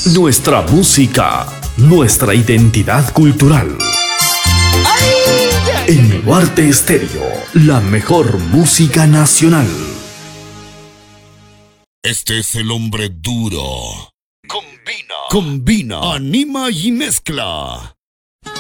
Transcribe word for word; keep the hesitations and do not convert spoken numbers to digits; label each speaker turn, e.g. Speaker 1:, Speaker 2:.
Speaker 1: Nuestra música, nuestra identidad cultural. En Nuarte Estéreo, la mejor música nacional.
Speaker 2: Este es el hombre duro. Combina, combina, anima y mezcla.